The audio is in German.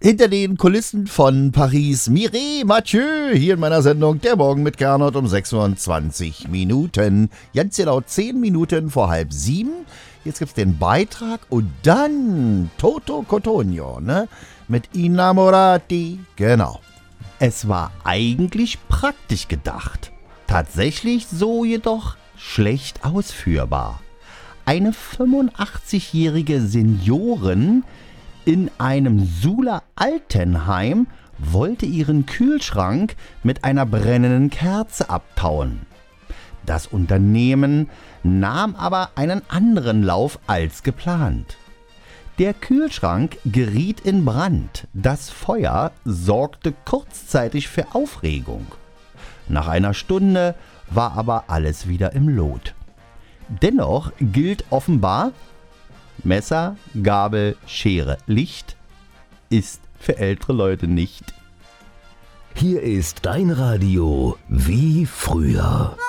Hinter den Kulissen von Paris, Mireille Mathieu, hier in meiner Sendung Der Morgen mit Gernot um 26 Minuten. Ganz genau 10 Minuten vor 6:30. Jetzt gibt's den Beitrag und dann Toto Cotugno, ne? Mit Innamorati, genau. Es war eigentlich praktisch gedacht. Tatsächlich so jedoch schlecht ausführbar. Eine 85-jährige Seniorin in einem Suler Altenheim wollte ihren Kühlschrank mit einer brennenden Kerze abtauen. Das Unternehmen nahm aber einen anderen Lauf als geplant. Der Kühlschrank geriet in Brand. Das Feuer sorgte kurzzeitig für Aufregung. Nach einer Stunde war aber alles wieder im Lot. Dennoch gilt offenbar: Messer, Gabel, Schere, Licht ist für ältere Leute nicht. Hier ist dein Radio wie früher.